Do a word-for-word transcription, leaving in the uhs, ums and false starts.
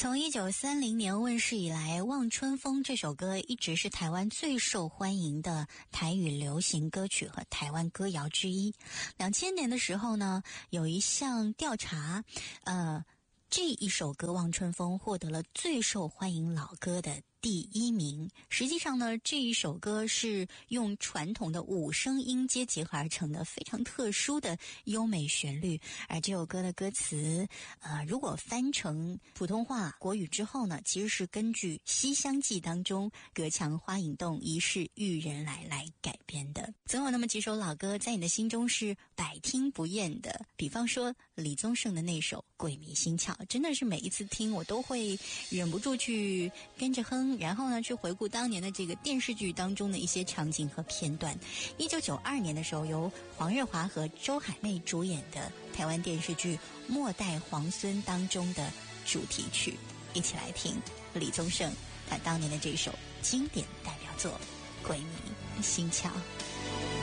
从一九三零年问世以来，《望春风》这首歌一直是台湾最受欢迎的台语流行歌曲和台湾歌谣之一。两千年的时候呢，有一项调查，呃，这一首歌《望春风》获得了最受欢迎老歌的第一名。实际上呢，这一首歌是用传统的五声音阶结合而成的非常特殊的优美旋律。而这首歌的歌词，呃，如果翻成普通话国语之后呢，其实是根据《西厢记》当中隔墙花影动，疑是玉人来来改编的。总有那么几首老歌在你的心中是百听不厌的，比方说李宗盛的那首《鬼迷心窍》，真的是每一次听我都会忍不住去跟着哼，然后呢去回顾当年的这个电视剧当中的一些场景和片段。一九九二年的时候，由黄日华和周海媚主演的台湾电视剧《末代皇孙》当中的主题曲，一起来听李宗盛他当年的这首经典代表作《鬼迷心窍》。